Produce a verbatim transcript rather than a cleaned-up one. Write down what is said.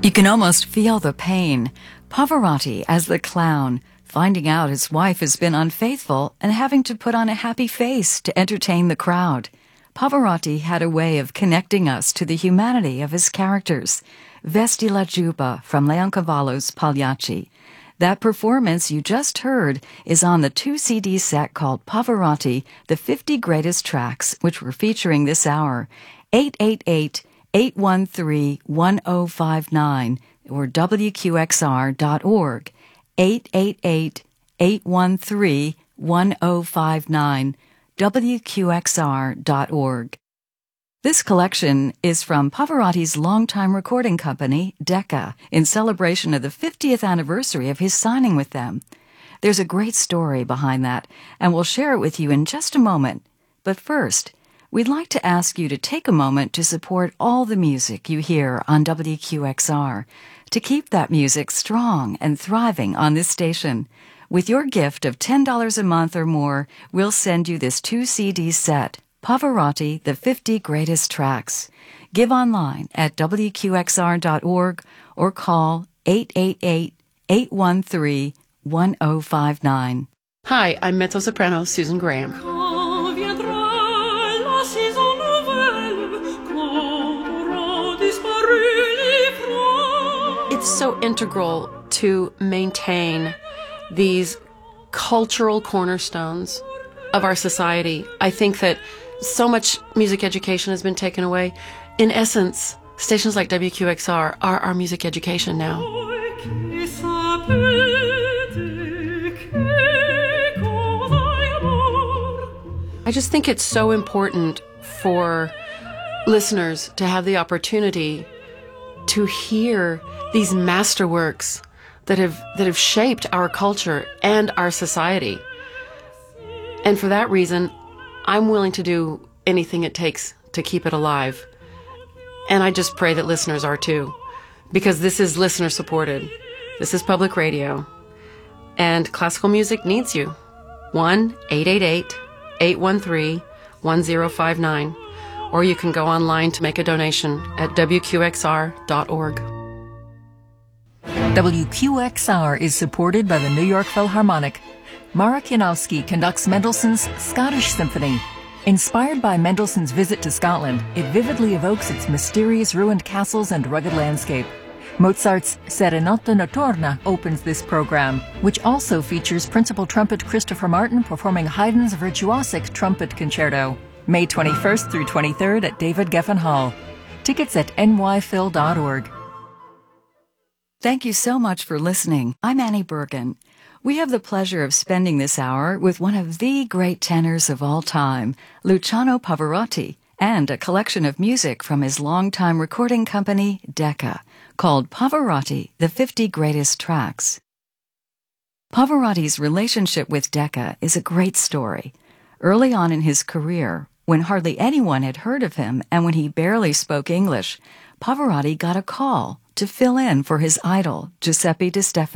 You can almost feel the pain. Pavarotti as the clown, finding out his wife has been unfaithful and having to put on a happy face to entertain the crowd. Pavarotti had a way of connecting us to the humanity of his characters. Vesti la Giubba from Leoncavallo's Pagliacci. That performance you just heard is on the two C D set called Pavarotti, the fifty Greatest Tracks, which we're featuring this hour. eight eight eight, eight one three, one oh five nine or W Q X R dot org. eight eight eight, eight one three, one oh five nine, W Q X R dot org. This collection is from Pavarotti's longtime recording company, Decca, in celebration of the fiftieth anniversary of his signing with them. There's a great story behind that, and we'll share it with you in just a moment. But first, we'd like to ask you to take a moment to support all the music you hear on W Q X R, to keep that music strong and thriving on this station. With your gift of ten dollars a month or more, we'll send you this two C D set, Pavarotti, the fifty Greatest Tracks. Give online at W Q X R dot org or call eight eight eight, eight one three, one oh five nine. Hi, I'm mezzo-soprano Susan Graham. It's so integral to maintain these cultural cornerstones of our society. I think that so much music education has been taken away. In essence, stations like W Q X R are our music education now. I just think it's so important for listeners to have the opportunity to hear these masterworks that have that have shaped our culture and our society. And for that reason, I'm willing to do anything it takes to keep it alive. And I just pray that listeners are too, because this is listener supported. This is public radio. And classical music needs you. one eight eight eight, eight one three, one oh five nine. Or you can go online to make a donation at W Q X R dot org. W Q X R is supported by the New York Philharmonic. Mara Kianowski conducts Mendelssohn's Scottish Symphony. Inspired by Mendelssohn's visit to Scotland, it vividly evokes its mysterious ruined castles and rugged landscape. Mozart's Serenata Notturna opens this program, which also features principal trumpet Christopher Martin performing Haydn's virtuosic trumpet concerto. May twenty-first through twenty-third at David Geffen Hall. Tickets at N Y phil dot org. Thank you so much for listening. I'm Annie Bergen. We have the pleasure of spending this hour with one of the great tenors of all time, Luciano Pavarotti, and a collection of music from his longtime recording company, Decca, called Pavarotti, the fifty Greatest Tracks. Pavarotti's relationship with Decca is a great story. Early on in his career, when hardly anyone had heard of him and when he barely spoke English, Pavarotti got a call to fill in for his idol, Giuseppe Di Stefano.